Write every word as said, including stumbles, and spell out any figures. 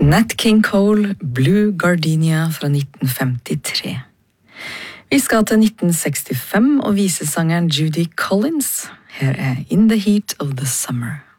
Nat King Cole, Blue Gardenia fra nitten femtitre. Vi skal til nitten sekstifem og visesangeren Judy Collins. Her er In the Heat of the Summer.